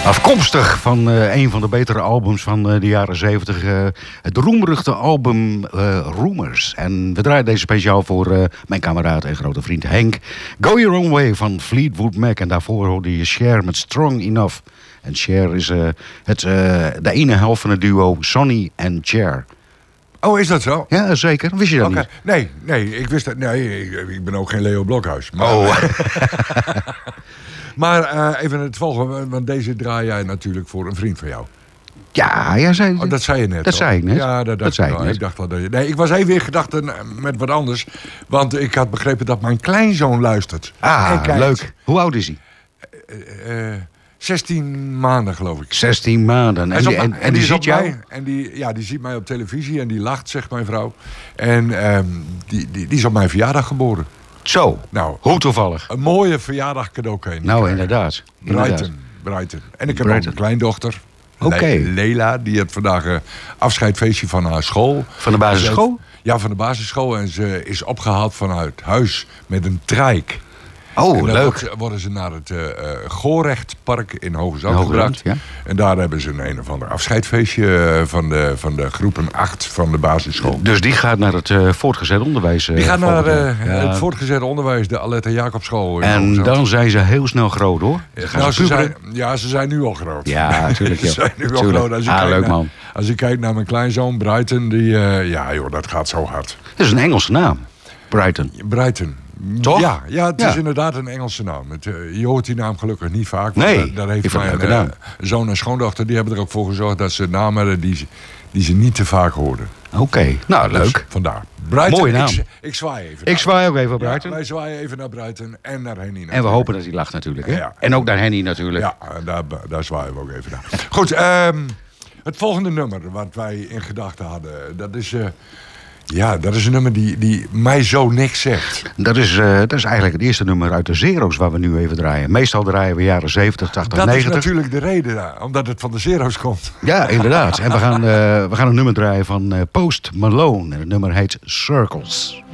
Afkomstig van een van de betere albums van de jaren 70. Het roemruchte album Rumors. En we draaien deze speciaal voor mijn kameraad en grote vriend Henk. Go Your Own Way van Fleetwood Mac. En daarvoor hoorde je Cher met Strong Enough. En Cher is de ene helft van het duo Sonny en Cher. Oh, is dat zo? Ja, zeker. Wist je dat niet? Nee, ik wist dat. Nee, ik ben ook geen Leo Blokhuis. Maar, maar even het volgende, want deze draai jij natuurlijk voor een vriend van jou. Ja, jij zei... Oh, dat zei je net. Dat zei ik net. Ja, dat zei ik net. Ik dacht dat je... Nee, ik was even in gedachten met wat anders. Want ik had begrepen dat mijn kleinzoon luistert. Ah, leuk. Hoe oud is hij? 16 maanden, geloof ik. 16 maanden. En die ziet jou? En die ziet mij op televisie en die lacht, zegt mijn vrouw. En die is op mijn verjaardag geboren. Zo, nou, hoe toevallig. Een mooie verjaardag cadeau. Nou, inderdaad. Brighton. En ik heb ook een kleindochter. Leila, die heeft vandaag afscheidfeestje van haar school. Van de basisschool? Ja, van de basisschool. En ze is opgehaald vanuit huis met een trijk. Oh, leuk. Worden ze naar het Gorechtpark in Hoge Zand gebracht. Ja. En daar hebben ze een of ander afscheidfeestje van de groepen 8 van de basisschool. Dus die gaat naar het voortgezet onderwijs? Die gaat naar het voortgezet onderwijs, de Aletta Jacobschool. En dan zijn ze heel snel groot, hoor. Ze zijn nu al groot. Ja, natuurlijk. Ze zijn nu al groot. Leuk, man. Als je kijkt naar mijn kleinzoon Brighton, dat gaat zo hard. Dat is een Engelse naam, Brighton. Toch? Ja, het is inderdaad een Engelse naam. Je hoort die naam gelukkig niet vaak. Nee, daar heeft mijn zoon en schoondochter, die hebben er ook voor gezorgd dat ze namen hadden die ze niet te vaak hoorden. Oké, nou leuk. Dus vandaar. Brighton, mooie naam. Ik zwaai even. Ik zwaai ook even Brighton. Ja, wij zwaaien even naar Brighton en naar Henny natuurlijk. En we hopen dat hij lacht natuurlijk. Hè? Ja. En ook naar Henny natuurlijk. Ja, daar zwaaien we ook even naar. Goed, het volgende nummer wat wij in gedachten hadden, dat is... dat is een nummer die mij zo niks zegt. Dat is eigenlijk het eerste nummer uit de Zero's waar we nu even draaien. Meestal draaien we jaren 70, 80, 90. Dat is natuurlijk de reden, omdat het van de Zero's komt. Ja, inderdaad. En we gaan een nummer draaien van Post Malone. En het nummer heet Circles.